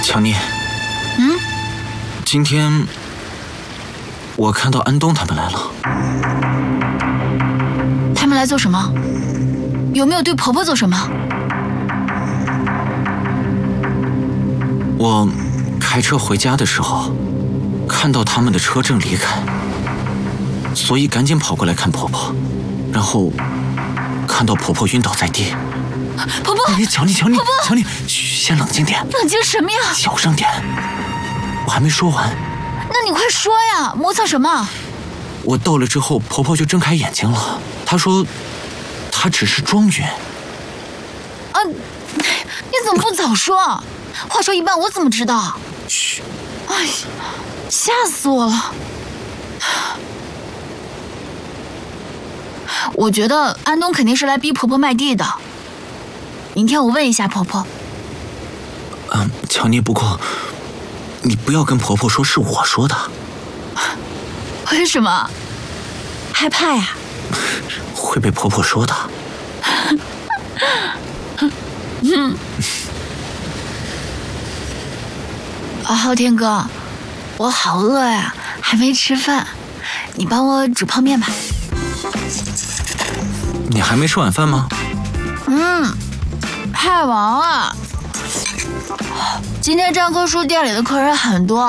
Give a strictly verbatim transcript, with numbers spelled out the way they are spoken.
乔妮， 嗯， 今天我看到安东他们来了。 他们来做什么？有没有对婆婆做什么？ 我开车回家的时候，看到他们的车正离开，所以赶紧跑过来看婆婆，然后看到婆婆晕倒在地。 婆婆， 哎，乔妮，乔妮， 婆婆， 乔妮，嘘，先冷静点， 冷静什么呀？ 小声点，我还没说完。 那你快说呀，磨蹭什么？ 我到了之后，婆婆就睁开眼睛了。她说，她只是装晕。 啊，你怎么不早说？话说一半，我怎么知道？ 嘘， 哎呀，吓死我了！我觉得安东肯定是来逼婆婆卖地的。明天我问一下婆婆。 嗯，乔妮，不过你不要跟婆婆说是我说的。 为什么？害怕呀？ 会被婆婆说的。 嗯。啊，昊天哥，我好饿呀，还没吃饭，你帮我煮泡面吧。 你还没吃晚饭吗？ 嗯，太忙了。今天樟科书店里的客人很多。